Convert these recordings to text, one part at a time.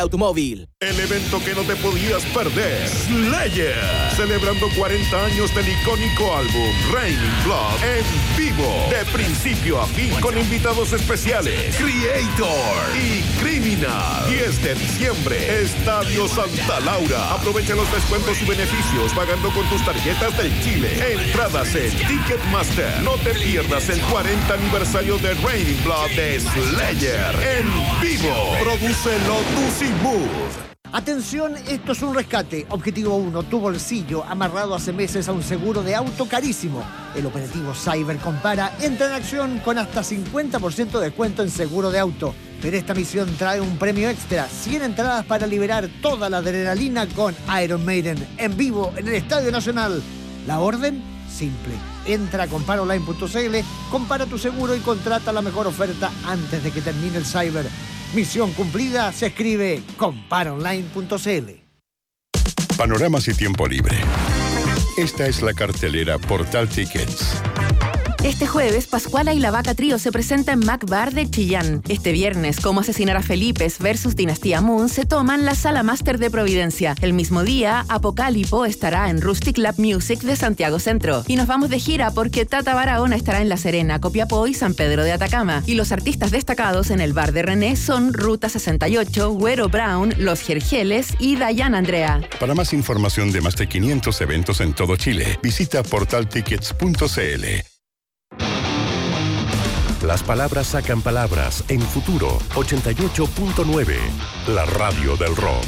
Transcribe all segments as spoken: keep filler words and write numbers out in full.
automóvil. El evento que no te podías perder, Slayer, celebrando cuarenta años del icónico álbum Raining Blood en vivo, de principio a fin, con invitados especiales, Creator y Criminal. diez de diciembre, Estadio Santa Laura. Aprovecha los descuentos y beneficios pagando con tus tarjetas del Chile. Entradas en Ticketmaster. No te pierdas el cuarenta aniversario de Raining Blood de Slayer en vivo. Produce Lotus y Mood. Atención, esto es un rescate. Objetivo uno, tu bolsillo amarrado hace meses a un seguro de auto carísimo. El operativo Cyber Compara entra en acción con hasta cincuenta por ciento de descuento en seguro de auto. Pero esta misión trae un premio extra, cien entradas para liberar toda la adrenalina con Iron Maiden en vivo en el Estadio Nacional. La orden, simple. Entra a compara online punto c l, compara tu seguro y contrata la mejor oferta antes de que termine el Cyber. Misión cumplida se escribe compara online punto c l. Panoramas y tiempo libre. Esta es la cartelera Portal Tickets. Este jueves, Pascuala y la Vaca Trío se presenta en Mac Bar de Chillán. Este viernes, Cómo asesinar a Felipes versus Dinastía Moon se toman la Sala Máster de Providencia. El mismo día, Apocalipo estará en Rustic Lab Music de Santiago Centro. Y nos vamos de gira porque Tata Barahona estará en La Serena, Copiapó y San Pedro de Atacama. Y los artistas destacados en el bar de René son Ruta sesenta y ocho, Güero Brown, Los Jerjeles y Dayan Andrea. Para más información de más de quinientos eventos en todo Chile, visita portal tickets punto c l. Las palabras sacan palabras en Futuro ochenta y ocho punto nueve, la radio del rock.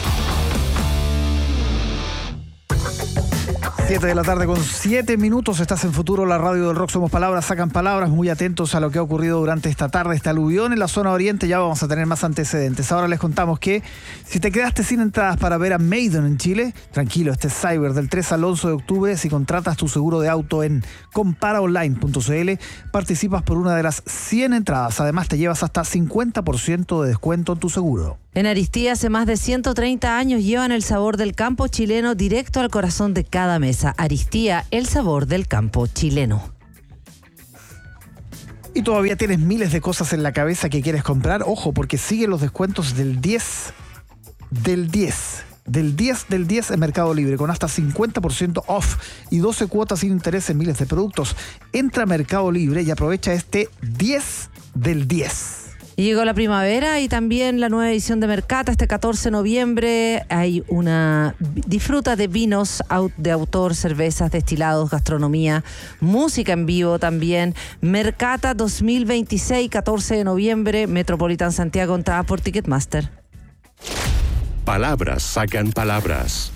siete de la tarde con siete minutos, estás en Futuro, la radio del rock. Somos palabras, sacan palabras, muy atentos a lo que ha ocurrido durante esta tarde, este aluvión en la zona oriente. Ya vamos a tener más antecedentes. Ahora les contamos que si te quedaste sin entradas para ver a Maiden en Chile, tranquilo, este es Cyber del tres al once de octubre. Si contratas tu seguro de auto en compara online punto c l, participas por una de las cien entradas. Además te llevas hasta cincuenta por ciento de descuento en tu seguro. En Aristía, hace más de ciento treinta años, llevan el sabor del campo chileno directo al corazón de cada mesa. Aristía, el sabor del campo chileno. Y todavía tienes miles de cosas en la cabeza que quieres comprar. Ojo, porque siguen los descuentos del diez, del diez, del diez, del diez en Mercado Libre, con hasta cincuenta por ciento off y doce cuotas sin interés en miles de productos. Entra a Mercado Libre y aprovecha este diez del diez. Y llegó la primavera y también la nueva edición de Mercata. Este catorce de noviembre hay una disfruta de vinos de autor, cervezas, destilados, gastronomía, música en vivo también. Mercata dos mil veintiséis, catorce de noviembre, Metropolitan Santiago, entrada por Ticketmaster. Palabras sacan palabras.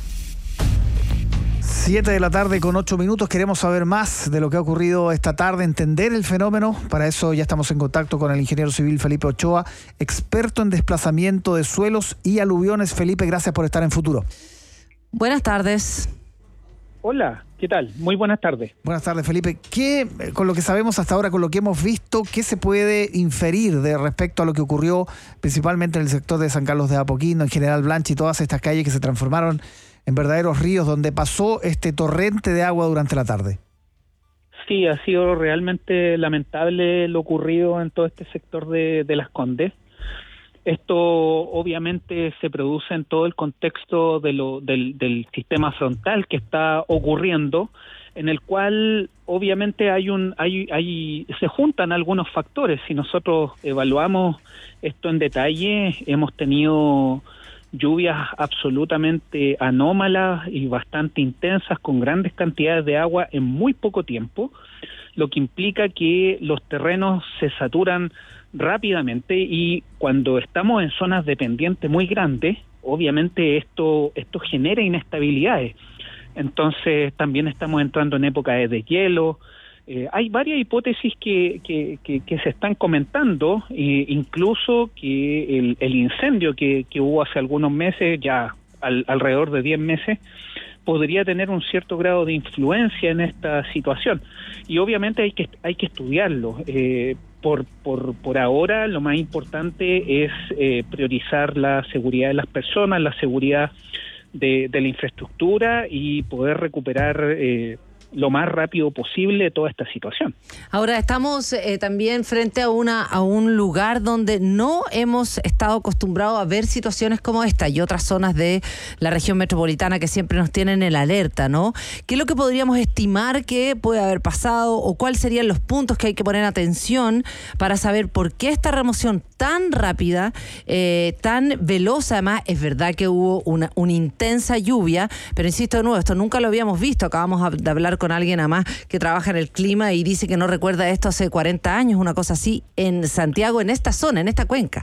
siete de la tarde con ocho minutos. Queremos saber más de lo que ha ocurrido esta tarde, entender el fenómeno. Para eso ya estamos en contacto con el ingeniero civil Felipe Ochoa, experto en desplazamiento de suelos y aluviones. Felipe, gracias por estar en Futuro. Buenas tardes. Hola, ¿qué tal? Muy buenas tardes. Buenas tardes, Felipe. ¿Qué, con lo que sabemos hasta ahora, con lo que hemos visto, qué se puede inferir de respecto a lo que ocurrió principalmente en el sector de San Carlos de Apoquindo, en General Blanche y todas estas calles que se transformaron en verdaderos ríos donde pasó este torrente de agua durante la tarde? Sí, ha sido realmente lamentable lo ocurrido en todo este sector de, de Las Condes. Esto obviamente se produce en todo el contexto de lo, del, del sistema frontal que está ocurriendo, en el cual obviamente hay un, hay, hay, se juntan algunos factores. Si nosotros evaluamos esto en detalle, hemos tenido lluvias absolutamente anómalas y bastante intensas con grandes cantidades de agua en muy poco tiempo, lo que implica que los terrenos se saturan rápidamente y cuando estamos en zonas de pendiente muy grandes, obviamente esto, esto genera inestabilidades. Entonces también estamos entrando en época de deshielo. Eh, hay varias hipótesis que, que, que, que se están comentando, eh, incluso que el, el incendio que, que hubo hace algunos meses, ya al, alrededor de diez meses, podría tener un cierto grado de influencia en esta situación. Y obviamente hay que, hay que estudiarlo. Eh, por, por, por ahora lo más importante es eh, priorizar la seguridad de las personas, la seguridad de, de la infraestructura y poder recuperar eh, lo más rápido posible toda esta situación. Ahora estamos eh, también frente a una a un lugar donde no hemos estado acostumbrados a ver situaciones como esta y otras zonas de la región metropolitana que siempre nos tienen en alerta, ¿no? ¿Qué es lo que podríamos estimar que puede haber pasado o cuáles serían los puntos que hay que poner atención para saber por qué esta remoción tan rápida, eh, tan veloz? Además, es verdad que hubo una, una intensa lluvia, pero insisto de nuevo, esto nunca lo habíamos visto. Acabamos de hablar con alguien además que trabaja en el clima y dice que no recuerda esto hace cuarenta años, una cosa así, en Santiago, en esta zona, en esta cuenca.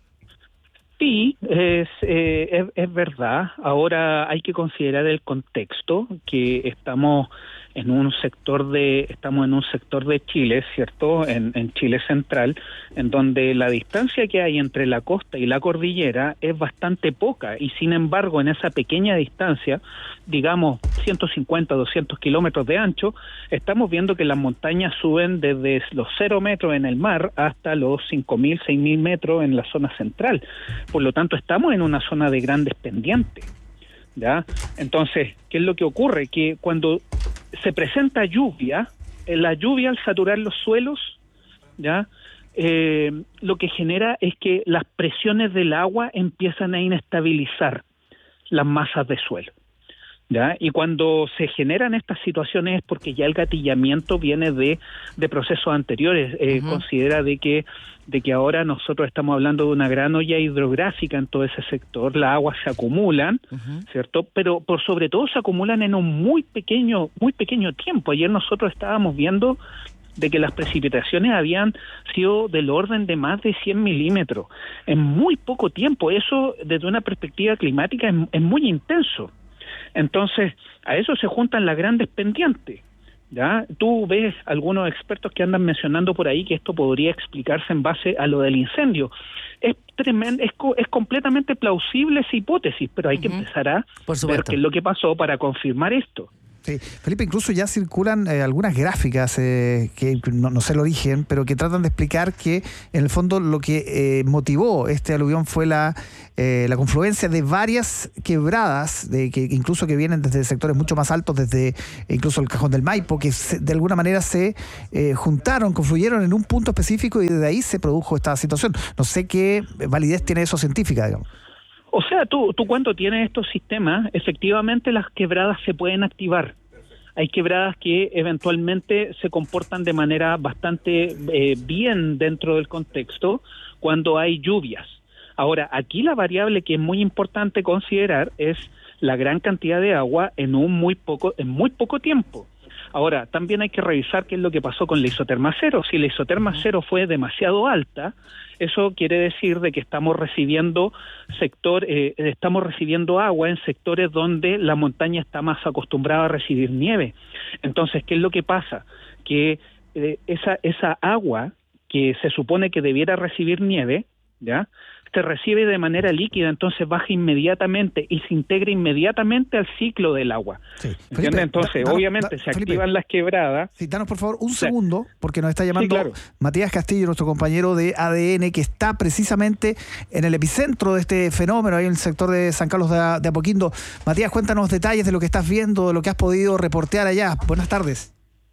Sí, es, eh, es, es verdad. Ahora hay que considerar el contexto, que estamos en un sector de estamos en un sector de Chile, ¿cierto? En, en Chile central, en donde la distancia que hay entre la costa y la cordillera es bastante poca y sin embargo en esa pequeña distancia, digamos ciento cincuenta, doscientos kilómetros de ancho, estamos viendo que las montañas suben desde los cero metros en el mar hasta los cinco mil, seis mil metros en la zona central. Por lo tanto, estamos en una zona de grandes pendientes, ¿ya? Entonces, ¿qué es lo que ocurre? Que cuando se presenta lluvia, la lluvia al saturar los suelos, ¿ya? Eh, lo que genera es que las presiones del agua empiezan a inestabilizar las masas de suelo, ¿ya? Y cuando se generan estas situaciones es porque ya el gatillamiento viene de, de procesos anteriores. Eh, uh-huh. Considera de que de que ahora nosotros estamos hablando de una gran olla hidrográfica en todo ese sector, las aguas se acumulan, uh-huh. ¿cierto? Pero por sobre todo se acumulan en un muy pequeño, muy pequeño tiempo. Ayer nosotros estábamos viendo de que las precipitaciones habían sido del orden de más de cien milímetros en muy poco tiempo. Eso desde una perspectiva climática es, es muy intenso. Entonces, a eso se juntan las grandes pendientes, ¿ya? Tú ves algunos expertos que andan mencionando por ahí que esto podría explicarse en base a lo del incendio. Es tremendo, es, es completamente plausible esa hipótesis, pero hay uh-huh. que empezar a ver qué es lo que pasó para confirmar esto. Sí. Felipe, incluso ya circulan eh, algunas gráficas eh, que no, no sé el origen, pero que tratan de explicar que en el fondo lo que eh, motivó este aluvión fue la eh, la confluencia de varias quebradas, de que incluso que vienen desde sectores mucho más altos, desde incluso el Cajón del Maipo, que se, de alguna manera se eh, juntaron, confluyeron en un punto específico y desde ahí se produjo esta situación. No sé qué validez tiene eso científica, digamos. O sea, tú, tú cuando tienes estos sistemas, efectivamente las quebradas se pueden activar. Hay quebradas que eventualmente se comportan de manera bastante eh, bien dentro del contexto cuando hay lluvias. Ahora, aquí la variable que es muy importante considerar es la gran cantidad de agua en un muy poco, en muy poco tiempo. Ahora, también hay que revisar qué es lo que pasó con la isoterma cero. Si la isoterma cero fue demasiado alta, eso quiere decir de que estamos recibiendo sector, eh, estamos recibiendo agua en sectores donde la montaña está más acostumbrada a recibir nieve. Entonces, ¿qué es lo que pasa? Que eh, esa esa agua que se supone que debiera recibir nieve, ¿ya?, se recibe de manera líquida, entonces baja inmediatamente y se integra inmediatamente al ciclo del agua. Sí. Felipe, entonces, da, obviamente, da, se Felipe, activan las quebradas. Sí, danos por favor un o sea, segundo, porque nos está llamando sí, claro. Matías Castillo, nuestro compañero de A D N, que está precisamente en el epicentro de este fenómeno, ahí en el sector de San Carlos de, de Apoquindo. Matías, cuéntanos detalles de lo que estás viendo, de lo que has podido reportear allá. Buenas tardes.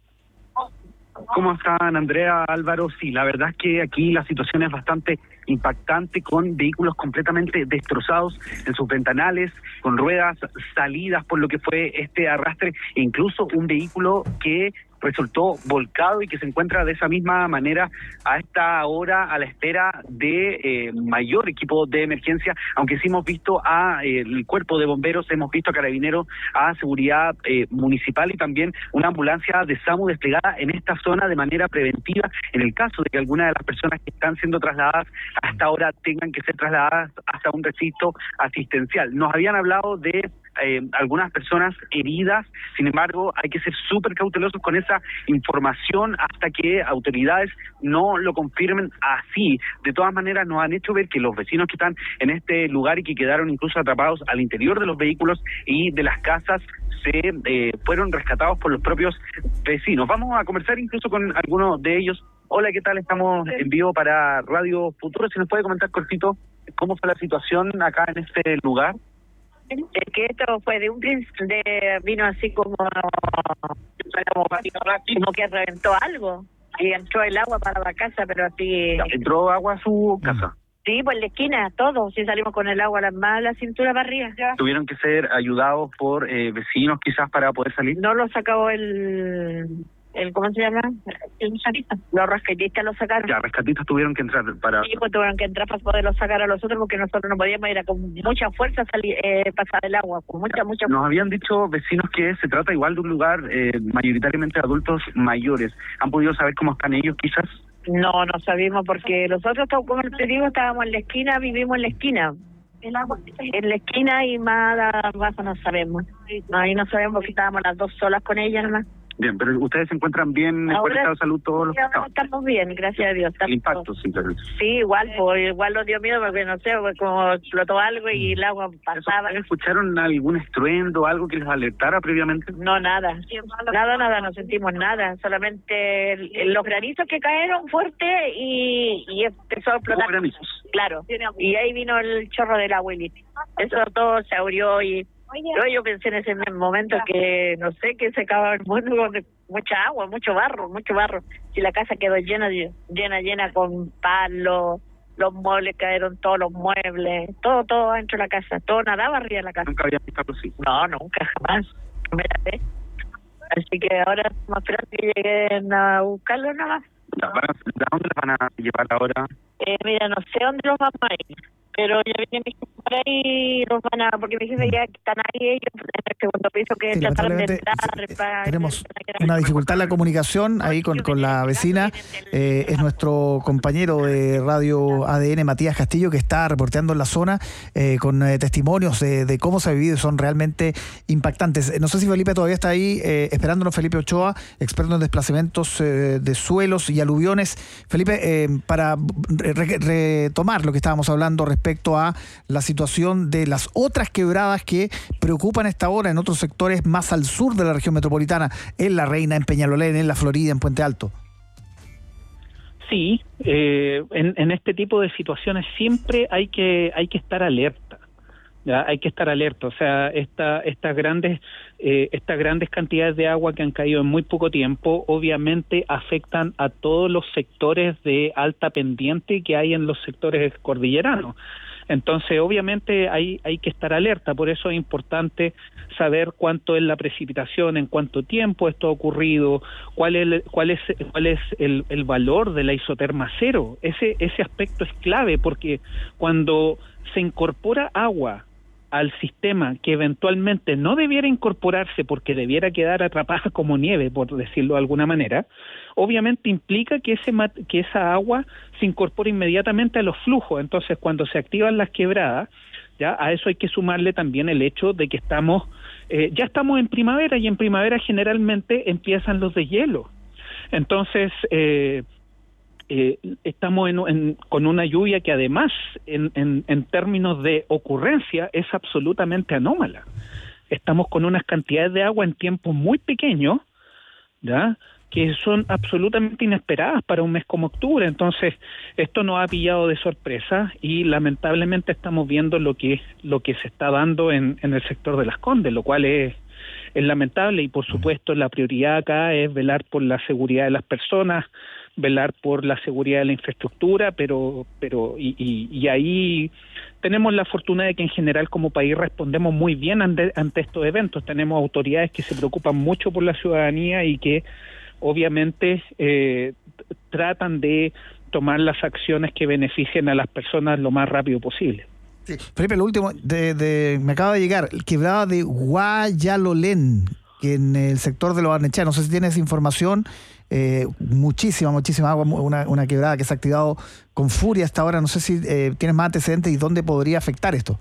¿Cómo están, Andrea, Álvaro? Sí, la verdad es que aquí la situación es bastante impactante, con vehículos completamente destrozados en sus ventanales, con ruedas salidas por lo que fue este arrastre, e incluso un vehículo que resultó volcado y que se encuentra de esa misma manera a esta hora a la espera de eh, mayor equipo de emergencia, aunque sí hemos visto a eh, el cuerpo de bomberos, hemos visto a carabineros, a seguridad eh, municipal y también una ambulancia de SAMU desplegada en esta zona de manera preventiva en el caso de que alguna de las personas que están siendo trasladadas hasta ahora tengan que ser trasladadas hasta un recinto asistencial. Nos habían hablado de Eh, algunas personas heridas, sin embargo hay que ser súper cautelosos con esa información hasta que autoridades no lo confirmen así. De todas maneras nos han hecho ver que los vecinos que están en este lugar y que quedaron incluso atrapados al interior de los vehículos y de las casas se eh, fueron rescatados por los propios vecinos. Vamos a conversar incluso con algunos de ellos. Hola, ¿qué tal? Estamos en vivo para Radio Futuro. ¿Se nos puede comentar cortito cómo fue la situación acá en este lugar? Es que esto fue de un principio, de, vino así como, como que reventó algo y entró el agua para la casa, pero así... ¿Entró agua a su casa? Sí, pues en la esquina, todos, sí salimos con el agua a las manos, la cintura para arriba. ¿Tuvieron que ser ayudados por eh, vecinos quizás para poder salir? No lo sacó el... el ¿Cómo se llama? El rescatistas. Los rescatistas lo sacaron. Ya, rescatistas tuvieron que entrar para... Sí, pues tuvieron que entrar para poderlo sacar a los otros porque nosotros no podíamos ir a con mucha fuerza salir, eh, pasar el agua, con mucha, mucha Nos habían dicho vecinos que se trata igual de un lugar eh, mayoritariamente de adultos mayores. ¿Han podido saber cómo están ellos quizás? No, no sabíamos porque nosotros, como te digo, estábamos en la esquina, vivimos en la esquina. El agua. En la esquina y más abajo no sabemos. No, ahí no sabemos porque estábamos las dos solas con ella nomás. Bien, pero ustedes se encuentran bien en buen estado de salud todos los que estamos. Estamos bien, gracias a Dios. El impacto, simplemente. Sí, igual, pues, igual nos dio miedo porque no sé, pues, como explotó algo y el agua pasaba. ¿Escucharon algún estruendo, algo que les alertara previamente? No, nada, nada, nada, no sentimos nada, solamente el, el, los granizos que cayeron fuerte y, y empezó a explotar. ¿Hubo granizos? Claro, y ahí vino el chorro del abuelito. Eso todo se abrió y... Yo, yo pensé en ese momento que, no sé, que se acababa el mundo con mucha agua, mucho barro, mucho barro. Si la casa quedó llena, llena, llena con palos, los muebles cayeron, todos los muebles, todo, todo dentro de la casa, todo nadaba arriba de la casa. ¿Nunca había visto algo así? No, nunca, jamás, primera vez. Así que ahora estamos esperando que lleguen a buscarlo nada más. ¿De dónde los van a llevar ahora? Eh, mira, no sé dónde los vamos a ir. Pero ya viene mi jefe por ahí, los van a, porque mi jefe ya están ahí ellos en el segundo piso que sí, trataron de entrar. Para, tenemos una dificultad en la comunicación ahí con, con la vecina. Eh, es nuestro compañero de Radio A D N, Matías Castillo, que está reporteando en la zona eh, con eh, testimonios de, de cómo se ha vivido y son realmente impactantes. No sé si Felipe todavía está ahí eh, esperándonos. Felipe Ochoa, experto en desplazamientos eh, de suelos y aluviones. Felipe, eh, para re retomar lo que estábamos hablando respecto respecto a la situación de las otras quebradas que preocupan a esta hora en otros sectores más al sur de la región metropolitana, en La Reina, en Peñalolén, en La Florida, en Puente Alto. Sí, eh, en, en este tipo de situaciones siempre hay que hay que estar alerta. ¿Ya? Hay que estar alerta, o sea, esta, estas grandes eh, estas grandes cantidades de agua que han caído en muy poco tiempo obviamente afectan a todos los sectores de alta pendiente que hay en los sectores cordilleranos. Entonces, obviamente hay hay que estar alerta, por eso es importante saber cuánto es la precipitación, en cuánto tiempo esto ha ocurrido, cuál es cuál es cuál es el, el valor de la isoterma cero. Ese ese aspecto es clave porque cuando se incorpora agua al sistema que eventualmente no debiera incorporarse porque debiera quedar atrapada como nieve, por decirlo de alguna manera, obviamente implica que ese que esa agua se incorpore inmediatamente a los flujos. Entonces, cuando se activan las quebradas, ya a eso hay que sumarle también el hecho de que estamos eh, ya estamos en primavera y en primavera generalmente empiezan los deshielos. Entonces, eh, Eh, estamos en, en, con una lluvia que además en, en, en términos de ocurrencia es absolutamente anómala. Estamos con unas cantidades de agua en tiempos muy pequeños, ¿ya?, que son absolutamente inesperadas para un mes como octubre. Entonces esto nos ha pillado de sorpresa y lamentablemente estamos viendo lo que lo que se está dando en, en el sector de Las Condes, lo cual es es lamentable y por supuesto la prioridad acá es velar por la seguridad de las personas, velar por la seguridad de la infraestructura, pero pero y, y, y ahí tenemos la fortuna de que en general como país respondemos muy bien ante, ante estos eventos. Tenemos autoridades que se preocupan mucho por la ciudadanía y que obviamente eh, tratan de tomar las acciones que beneficien a las personas lo más rápido posible. Sí. Felipe, lo último, de, de, me acaba de llegar, quebrada de Guayalolén, que en el sector de los Barnechea, no sé si tienes información, eh, muchísima, muchísima agua, una, una quebrada que se ha activado con furia hasta ahora, no sé si eh, tienes más antecedentes y dónde podría afectar esto.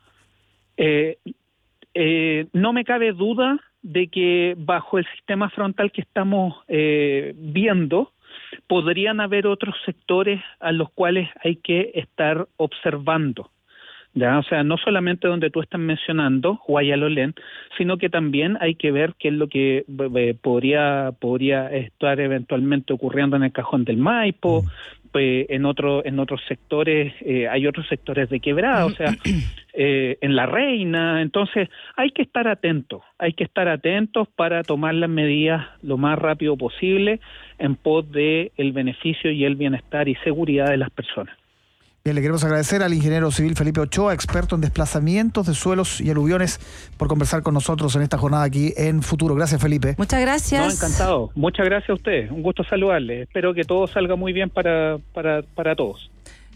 Eh, eh, no me cabe duda de que bajo el sistema frontal que estamos eh, viendo, podrían haber otros sectores a los cuales hay que estar observando. Ya, o sea, no solamente donde tú estás mencionando, Guayalolén, sino que también hay que ver qué es lo que eh, podría podría estar eventualmente ocurriendo en el Cajón del Maipo, eh, en otro, en otros sectores, eh, hay otros sectores de quebrada, o sea, eh, en La Reina. Entonces hay que estar atentos, hay que estar atentos para tomar las medidas lo más rápido posible en pos de el beneficio y el bienestar y seguridad de las personas. Bien, le queremos agradecer al ingeniero civil Felipe Ochoa, experto en desplazamientos de suelos y aluviones, por conversar con nosotros en esta jornada aquí en Futuro. Gracias, Felipe. Muchas gracias. No, encantado. Muchas gracias a ustedes. Un gusto saludarles. Espero que todo salga muy bien para, para, para todos.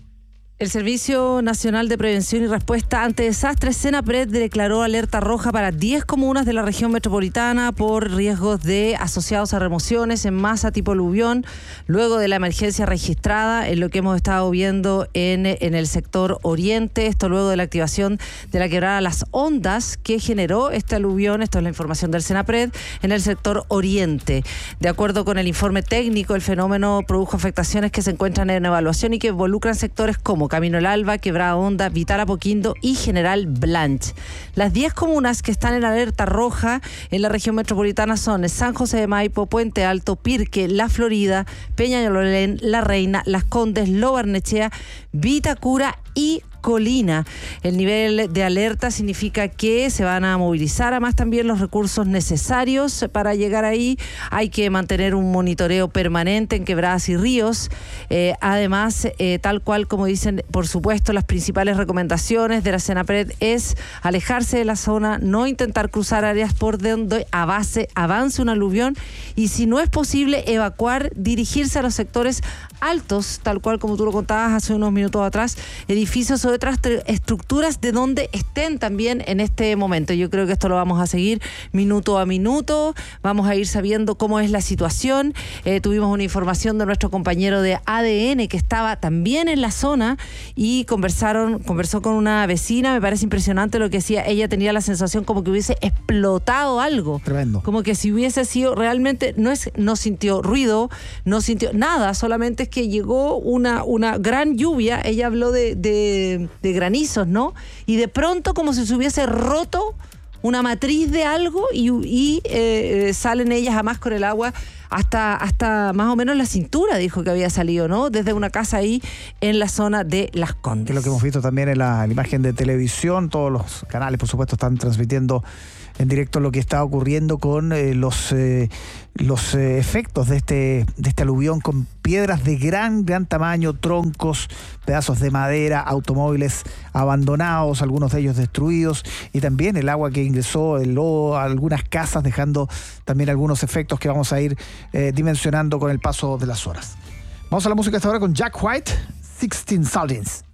El Servicio Nacional de Prevención y Respuesta ante Desastres, SENAPRED, declaró alerta roja para diez comunas de la región metropolitana por riesgos de asociados a remociones en masa tipo aluvión, luego de la emergencia registrada en lo que hemos estado viendo en, en el sector oriente. Esto luego de la activación de la quebrada Las Ondas que generó este aluvión. Esto es la información del SENAPRED en el sector oriente. De acuerdo con el informe técnico, el fenómeno produjo afectaciones que se encuentran en evaluación y que involucran sectores como Camino al Alba, Quebrada Honda, Vital Apoquindo y General Blanch. Las diez comunas que están en alerta roja en la región metropolitana son San José de Maipo, Puente Alto, Pirque, La Florida, Peñalolén, La Reina, Las Condes, Lo Barnechea, Vitacura y Colina. El nivel de alerta significa que se van a movilizar además también los recursos necesarios para llegar ahí. Hay que mantener un monitoreo permanente en quebradas y ríos. Eh, además, eh, tal cual como dicen, por supuesto, las principales recomendaciones de la SENAPRED es alejarse de la zona, no intentar cruzar áreas por donde avance, avance un aluvión y, si no es posible, evacuar, dirigirse a los sectores altos, tal cual como tú lo contabas hace unos minutos atrás, edificios o otras estructuras de donde estén también en este momento. Yo creo que esto lo vamos a seguir minuto a minuto, vamos a ir sabiendo cómo es la situación. Eh, tuvimos una información de nuestro compañero de A D N que estaba también en la zona y conversaron, conversó con una vecina. Me parece impresionante lo que decía. Ella tenía la sensación como que hubiese explotado algo. Tremendo. Como que si hubiese sido realmente, no es, no sintió ruido, no sintió nada, solamente es que llegó una, una gran lluvia. Ella habló de, de, de granizos, ¿no? Y de pronto como si se hubiese roto una matriz de algo y, y eh, salen ellas además con el agua hasta, hasta más o menos la cintura, dijo que había salido, ¿no? Desde una casa ahí en la zona de Las Condes. Que es lo que hemos visto también en la, en la imagen de televisión. Todos los canales, por supuesto, están transmitiendo en directo lo que está ocurriendo con eh, los eh, los eh, efectos de este de este aluvión, con piedras de gran gran tamaño, troncos, pedazos de madera, automóviles abandonados, algunos de ellos destruidos, y también el agua que ingresó, el lodo, a algunas casas, dejando también algunos efectos que vamos a ir eh, dimensionando con el paso de las horas. Vamos a la música hasta ahora con Jack White, sixteen Saltings.